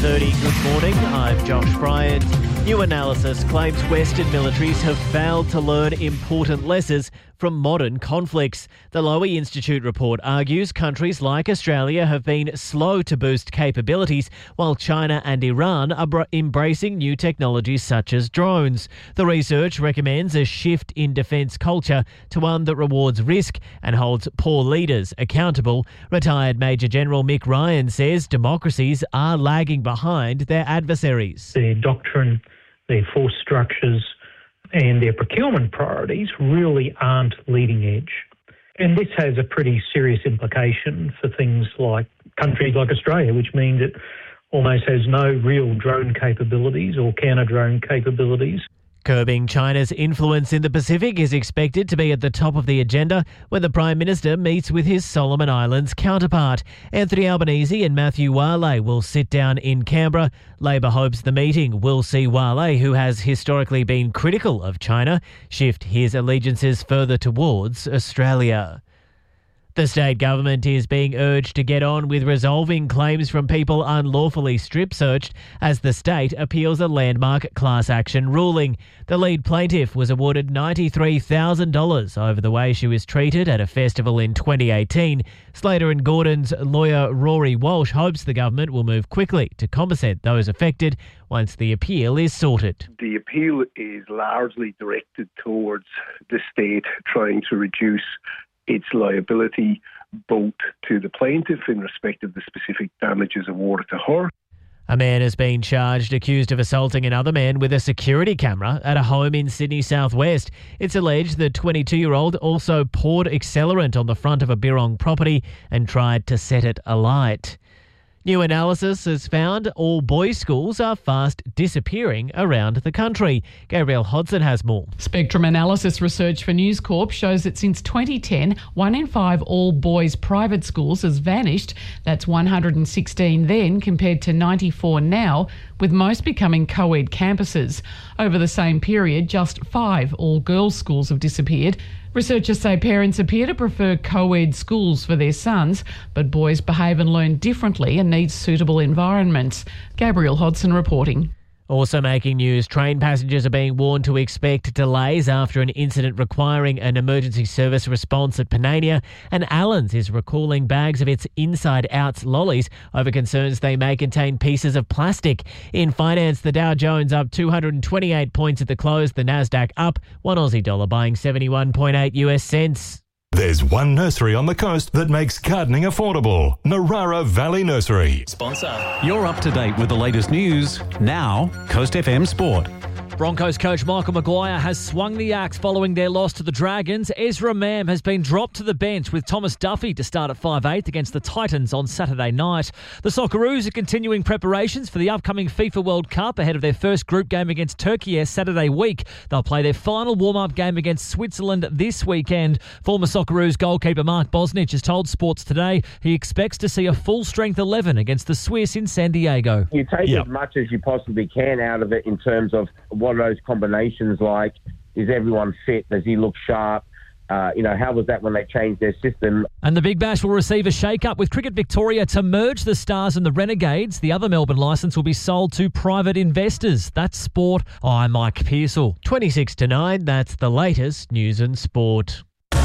7:30. Good morning. I'm Josh Bryant. New analysis claims Western militaries have failed to learn important lessons from modern conflicts. The Lowy Institute report argues countries like Australia have been slow to boost capabilities, while China and Iran are embracing new technologies such as drones. The research recommends a shift in defence culture to one that rewards risk and holds poor leaders accountable. Retired Major General Mick Ryan says democracies are lagging behind their adversaries. Their doctrine, their force structures and their procurement priorities really aren't leading edge. And this has a pretty serious implication for things like countries like Australia, which means it almost has no real drone capabilities or counter-drone capabilities. Curbing China's influence in the Pacific is expected to be at the top of the agenda when the Prime Minister meets with his Solomon Islands counterpart. Anthony Albanese and Matthew Wale will sit down in Canberra. Labor hopes the meeting will see Wale, who has historically been critical of China, shift his allegiances further towards Australia. The state government is being urged to get on with resolving claims from people unlawfully strip-searched as the state appeals a landmark class action ruling. The lead plaintiff was awarded $93,000 over the way she was treated at a festival in 2018. Slater & Gordon's lawyer Rory Walsh hopes the government will move quickly to compensate those affected once the appeal is sorted. The appeal is largely directed towards the state trying to reduce its liability both to the plaintiff in respect of the specific damages awarded to her. A man has been charged accused of assaulting another man with a security camera at a home in Sydney southwest. It's alleged the 22-year-old also poured accelerant on the front of a Birrong property and tried to set it alight. New analysis has found all boys' schools are fast disappearing around the country. Gabrielle Hodson has more. Spectrum analysis research for News Corp shows that since 2010, 1 in 5 all boys private schools has vanished. That's 116 then compared to 94 now, with most becoming co-ed campuses. Over the same period, just 5 all-girls schools have disappeared. Researchers say parents appear to prefer co-ed schools for their sons, but boys behave and learn differently and need suitable environments. Gabrielle Hodson reporting. Also making news, train passengers are being warned to expect delays after an incident requiring an emergency service response at Panania, and Allens is recalling bags of its Inside Outs lollies over concerns they may contain pieces of plastic. In finance, the Dow Jones up 228 points at the close, the Nasdaq up, one Aussie dollar buying 71.8 US cents. There's one nursery on the coast that makes gardening affordable. Narara Valley Nursery. Sponsor. You're up to date with the latest news. Now, Coast FM Sport. Broncos coach Michael Maguire has swung the axe following their loss to the Dragons. Ezra Mam has been dropped to the bench with Thomas Duffy to start at 5'8" against the Titans on Saturday night. The Socceroos are continuing preparations for the upcoming FIFA World Cup ahead of their first group game against Turkey Saturday week. They'll play their final warm-up game against Switzerland this weekend. Former Socceroos goalkeeper Mark Bosnich has told Sports Today he expects to see a full-strength 11 against the Swiss in San Diego. You take as much as you possibly can out of it in terms of what are those combinations like? Is everyone fit? Does he look sharp? How was that when they changed their system? And the Big Bash will receive a shake-up with Cricket Victoria to merge the Stars and the Renegades. The other Melbourne licence will be sold to private investors. That's sport. I'm Mike Pearsall. 26 to 9, that's the latest news and sport.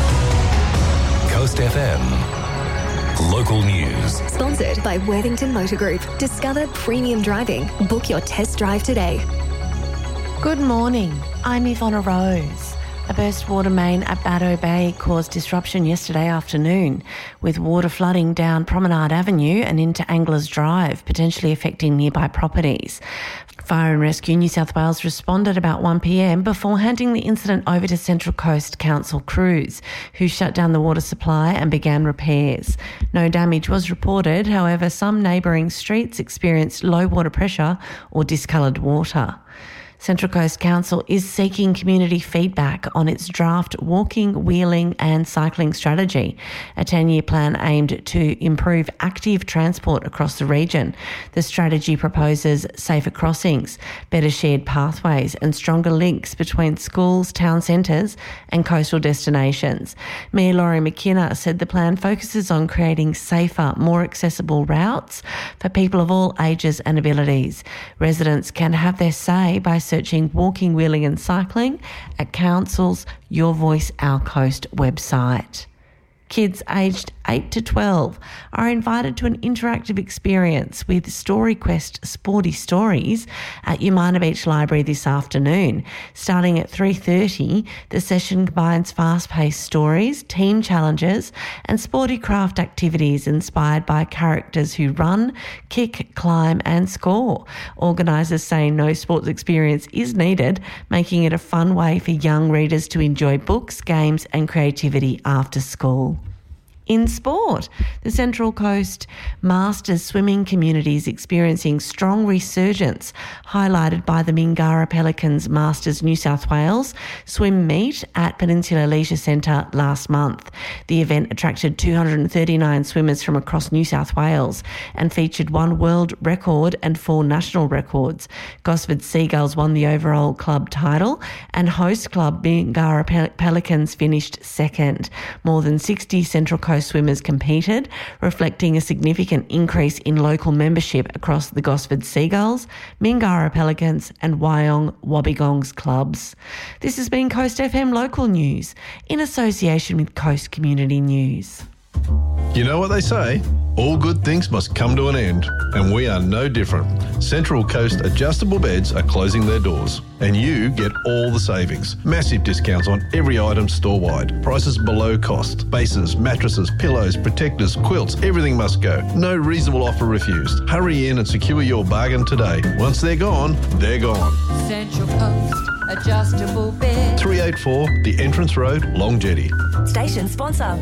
Coast FM. Local news. Sponsored by Worthington Motor Group. Discover premium driving. Book your test drive today. Good morning. I'm Ivonna Rose. A burst water main at Baddo Bay caused disruption yesterday afternoon, with water flooding down Promenade Avenue and into Anglers Drive, potentially affecting nearby properties. Fire and Rescue New South Wales responded about 1 p.m. before handing the incident over to Central Coast Council crews, who shut down the water supply and began repairs. No damage was reported, however, some neighbouring streets experienced low water pressure or discoloured water. Central Coast Council is seeking community feedback on its draft walking, wheeling and cycling strategy, a 10-year plan aimed to improve active transport across the region. The strategy proposes safer crossings, better shared pathways and stronger links between schools, town centres and coastal destinations. Mayor Laurie McKenna said the plan focuses on creating safer, more accessible routes for people of all ages and abilities. Residents can have their say by searching walking, wheeling and cycling at Council's Your Voice Our Coast website. Kids aged 8 to 12 are invited to an interactive experience with StoryQuest Sporty Stories at Umina Beach Library this afternoon. Starting at 3:30, the session combines fast-paced stories, team challenges and sporty craft activities inspired by characters who run, kick, climb and score. Organisers say no sports experience is needed, making it a fun way for young readers to enjoy books, games and creativity after school. In sport, the Central Coast Masters swimming community is experiencing strong resurgence, highlighted by the Mingara Pelicans Masters New South Wales swim meet at Peninsula Leisure Centre last month. The event attracted 239 swimmers from across New South Wales and featured 1 world record and 4 national records. Gosford Seagulls won the overall club title and host club Mingara Pelicans finished second. More than 60 Central Coast swimmers competed, reflecting a significant increase in local membership across the Gosford Seagulls, Mingara Pelicans and Wyong Wobbegongs clubs. This has been Coast FM Local News in association with Coast Community News. You know what they say? All good things must come to an end, and we are no different. Central Coast Adjustable Beds are closing their doors, and you get all the savings. Massive discounts on every item store-wide. Prices below cost. Bases, mattresses, pillows, protectors, quilts, everything must go. No reasonable offer refused. Hurry in and secure your bargain today. Once they're gone, they're gone. Central Coast Adjustable Beds. 384 The Entrance Road, Long Jetty. Station sponsor.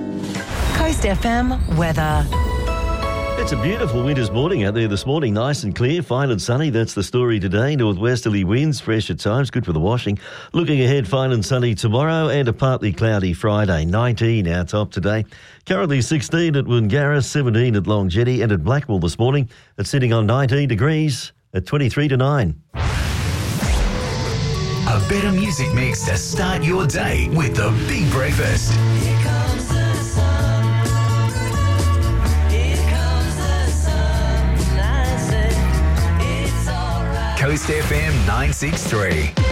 Coast FM weather. It's a beautiful winter's morning out there this morning. Nice and clear, fine and sunny. That's the story today. Northwesterly winds, fresh at times, good for the washing. Looking ahead, fine and sunny tomorrow and a partly cloudy Friday. 19 our top today. Currently 16 at Woongarra, 17 at Long Jetty and at Blackwell this morning. It's sitting on 19 degrees at 23 to 9. A better music mix to start your day with the Big Breakfast. Here comes the sun. Here comes the sun. I say it's all right. Coast FM 963.